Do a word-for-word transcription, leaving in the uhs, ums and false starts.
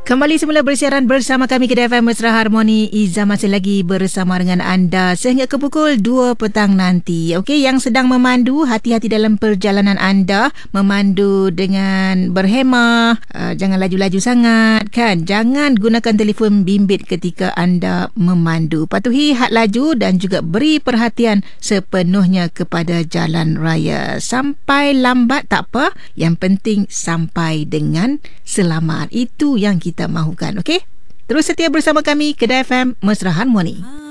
Kembali semula bersiaran bersama kami Kedai F M Mesra Harmoni. Iza masih lagi bersama dengan anda sehingga ke pukul dua petang nanti. Okey, yang sedang memandu, hati-hati dalam perjalanan anda. Memandu dengan berhemah, uh, jangan laju-laju sangat kan. Jangan gunakan telefon bimbit ketika anda memandu. Patuhi had laju dan juga beri perhatian sepenuhnya kepada jalan raya. Sampai lambat tak apa, yang penting sampai dengan selamat. Itu yang kita mahukan, okey? Terus setia bersama kami Kedai F M Mesra Harmoni.